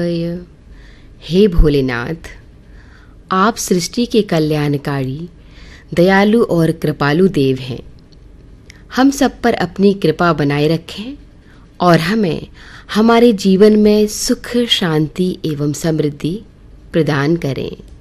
शिवाय। हे भोलेनाथ, आप सृष्टि के कल्याणकारी, दयालु और कृपालु देव हैं। हम सब पर अपनी कृपा बनाए रखें और हमें हमारे जीवन में सुख, शांति एवं समृद्धि प्रदान करें।